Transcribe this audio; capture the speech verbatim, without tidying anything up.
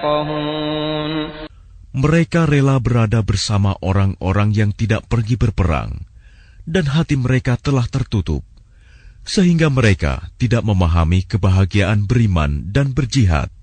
يفقهون. Mereka rela berada bersama orang-orang yang tidak pergi berperang, dan hati mereka telah tertutup, sehingga mereka tidak memahami kebahagiaan beriman dan berjihad.